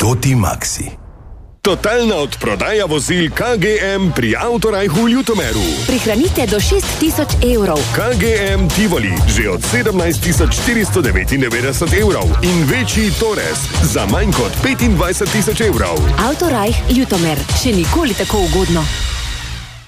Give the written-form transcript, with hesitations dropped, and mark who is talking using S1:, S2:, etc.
S1: Toti Maxi.
S2: Totalna odprodaja vozil KGM pri Autorajhu v Ljutomeru.
S3: Prihranite do 6.000 evrov.
S2: KGM Tivoli že od 17.499 evrov in večji Torres za manj kot 25.000 evrov.
S3: Autorajh Ljutomer. Še nikoli tako ugodno.